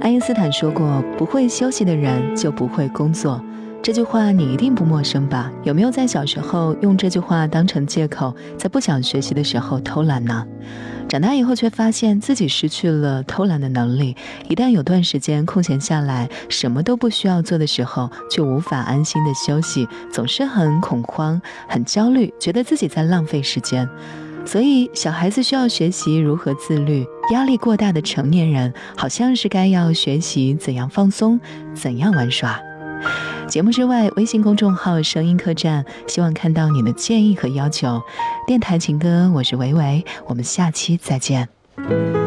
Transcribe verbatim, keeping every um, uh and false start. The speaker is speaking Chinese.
爱因斯坦说过，不会休息的人就不会工作。这句话你一定不陌生吧？有没有在小时候用这句话当成借口，在不想学习的时候偷懒呢？长大以后却发现自己失去了偷懒的能力，一旦有段时间空闲下来，什么都不需要做的时候，却无法安心的休息，总是很恐慌、很焦虑，觉得自己在浪费时间。所以小孩子需要学习如何自律，压力过大的成年人好像是该要学习怎样放松，怎样玩耍。节目之外，微信公众号声音客栈，希望看到你的建议和要求。电台情歌，我是维维，我们下期再见。